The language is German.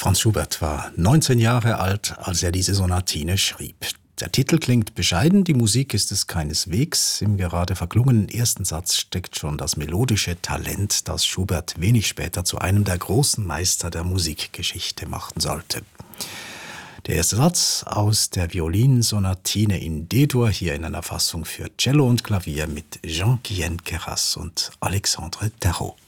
Franz Schubert war 19 Jahre alt, als er diese Sonatine schrieb. Der Titel klingt bescheiden, die Musik ist es keineswegs. Im gerade verklungenen ersten Satz steckt schon das melodische Talent, das Schubert wenig später zu einem der großen Meister der Musikgeschichte machen sollte. Der erste Satz aus der Violinsonatine in D-Dur, hier in einer Fassung für Cello und Klavier mit Jean-Guihen Queyras und Alexandre Terreau.